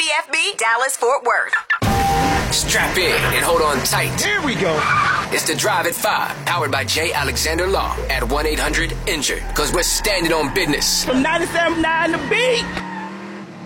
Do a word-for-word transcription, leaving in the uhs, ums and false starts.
W F B Dallas Fort Worth. Strap in and hold on tight. Here we go. It's the Drive at five, powered by J. Alexander Law at one eight hundred injured. Because we're standing on business. From ninety-seven point nine The Beat.